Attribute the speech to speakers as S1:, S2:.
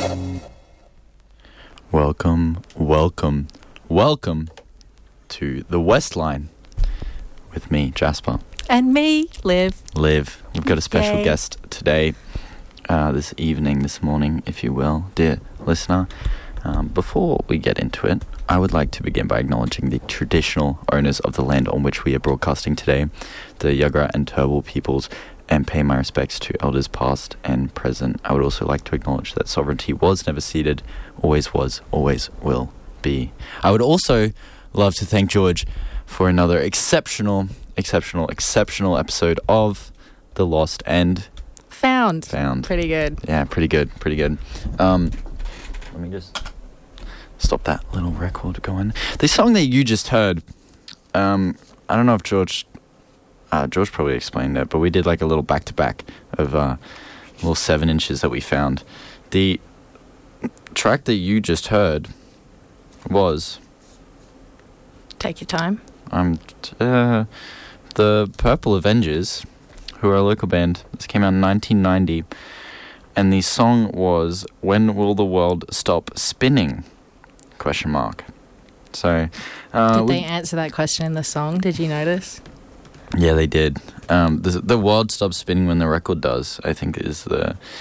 S1: Welcome to the West Line with me, Jasper.
S2: And me, Liv.
S1: We've got a special
S2: Yay.
S1: guest today, this evening, this morning, if you will, dear listener. Before we get into it, I would like to begin by acknowledging the traditional owners of the land on which we are broadcasting today, the Yagara and Turrbal peoples, and pay my respects to elders past and present. I would also like to acknowledge that sovereignty was never ceded, always was, always will be. I would also love to thank George for another exceptional episode of The Lost and
S2: Found.
S1: Pretty good. Yeah, pretty good. Let me just stop that little record going. The song that you just heard, I don't know if George probably explained it, but we did like a little back-to-back of little 7 inches that we found. The track that you just heard was...
S2: Take your time.
S1: The Purple Avengers, who are a local band. This came out in 1990, and the song was "When Will the World Stop Spinning?" ? So,
S2: did they answer that question in the song? Did you notice?
S1: Yeah, they did. The world stops spinning when the record does, I think, is the